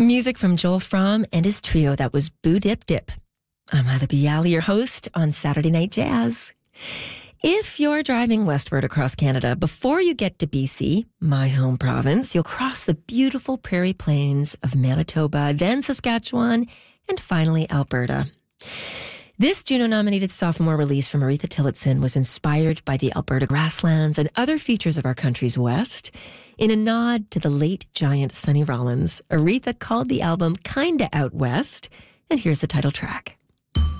Music from Joel Fromm and his trio. That was Boo Dip Dip. I'm Ida Bialy, your host on Saturday Night Jazz. If you're driving westward across Canada, before you get to BC, my home province, you'll cross the beautiful prairie plains of Manitoba, then Saskatchewan, and finally Alberta. This Juno-nominated sophomore release from Aretha Tillotson was inspired by the Alberta grasslands and other features of our country's west. In a nod to the late giant Sonny Rollins, Aretha called the album Kinda Out West, and here's the title track.